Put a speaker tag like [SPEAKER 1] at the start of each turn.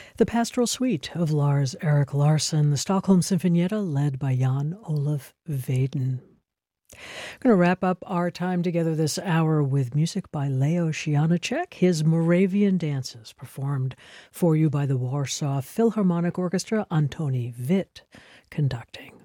[SPEAKER 1] The Pastoral Suite of Lars Erik Larsson, the Stockholm Sinfonietta led by Jan Olaf Vaden. I'm going to wrap up our time together this hour with music by Leo Shianacek, his Moravian Dances, performed for you by the Warsaw Philharmonic Orchestra, Antoni Witt conducting.